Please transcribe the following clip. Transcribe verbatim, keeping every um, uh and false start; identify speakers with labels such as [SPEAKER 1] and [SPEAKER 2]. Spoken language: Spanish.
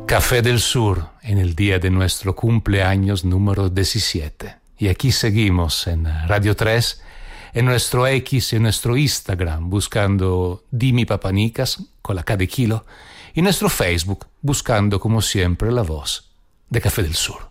[SPEAKER 1] Café del Sur en el día de nuestro cumpleaños número diecisiete. Y aquí seguimos en Radio tres, en nuestro X y en nuestro Instagram, buscando Dimi Papanicas con la K de kilo, y nuestro Facebook, buscando como siempre la voz de Café del Sur.